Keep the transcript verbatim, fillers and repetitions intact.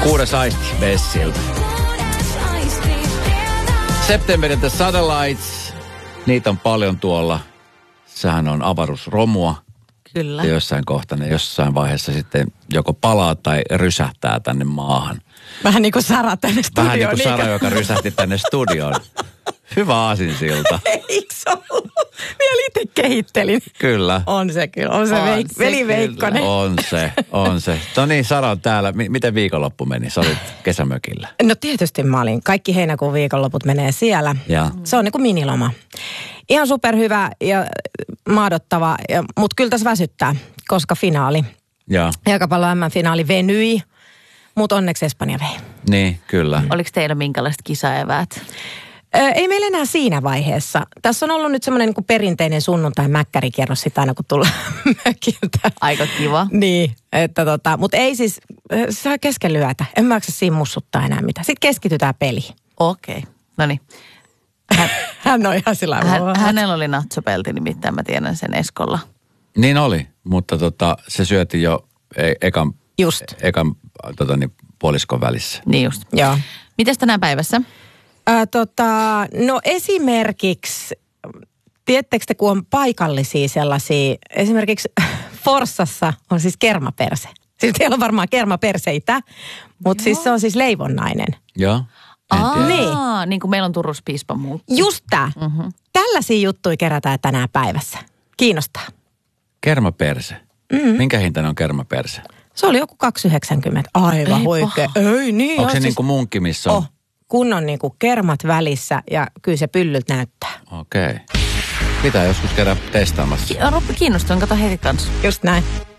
Kuudes aisti Bessiltä. September and the Satellites. Niitä on paljon tuolla. Sehän on avaruusromua. Kyllä. Ja jossain kohtaa ne jossain vaiheessa sitten joko palaa tai rysähtää tänne maahan. Vähän niin kuin Sara tänne studioon. Vähän niin kuin Sara, joka rysähti tänne studioon. Hyvä aasinsilta. Eikö se ollut? Vielä itse kehittelin. Kyllä. On se kyllä. On se, on veik- se veli Veikkonen. On se, on se. No niin, Sara on täällä. M- miten viikonloppu meni? Sä olit kesämökillä. No tietysti mä olin. Kaikki heinäkuun viikonloput menee siellä. Ja. Se on niin kuin miniloma. Ihan superhyvä ja maadottava, mutta kyllä tässä väsyttää, koska finaali. Ja. Jalkapallon M M-finaali venyi, mutta onneksi Espanja vei. Niin, kyllä. Oliko teillä minkälaiset kisaeväät? Ei meillä enää siinä vaiheessa. Tässä on ollut nyt semmoinen niin kuin perinteinen sunnuntai-mäkkärikierros sitä aina, kun tullaan mökiltä. Aika kiva. Niin, että tota, mutta ei siis, se on kesken lyötä. En mä jaksa siinä mussuttaa enää mitään. Sitten keskitytään peliin. Okei, okay. No niin. Hän, hän on ihan sillä Hän, hänellä oli natsopelti, nimittäin mä tiedän sen Eskolla. Niin oli, mutta tota, se syötiin jo e- ekan, Just. ekan tota, niin, puoliskon välissä. Niin just. Joo. Mites tänä päivässä? Ää, tota, no esimerkiksi, tiedättekö te, kun on paikallisia sellaisia, esimerkiksi Forssassa on siis kermaperse. Siis teillä on varmaan kermaperseitä, mutta siis se on siis leivonnainen. Joo. Aa, Niin. niin kuin meillä on Turussa piispamunkki. Just tää. Mm-hmm. Tällaisia juttuja kerätään tänään päivässä. Kiinnostaa. Kermaperse. Mm-hmm. Minkä hintainen on kermaperse? Se oli joku kaksi yhdeksänkymmentä. Aivan huikea. Ei niin. Onko se siis... niin kuin munkki, missä on? Oh, kunnon niin kuin kermat välissä ja kyllä se pyllyltä näyttää. Okei. Okay. Pitää joskus käydä testaamassa. Roppi kiinnostunut, kato heti kanssa. Just näin.